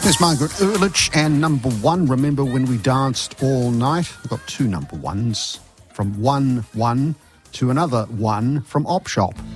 There's Margaret Urlich and number one. Remember when we danced all night? I've got two number ones. From 1-1 to another one from Op Shop.